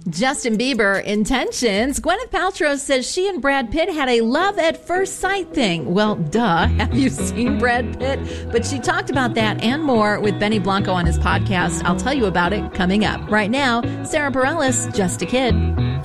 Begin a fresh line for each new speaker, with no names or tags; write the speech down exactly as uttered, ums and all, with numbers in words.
Justin Bieber intentions. Gwyneth Paltrow says she and Brad Pitt had a love at first sight thing. Well, duh. Have you seen Brad Pitt? But she talked about that and more with Benny Blanco on his podcast. I'll tell you about it coming up. Right now, Sarah Bareilles, Just a Kid.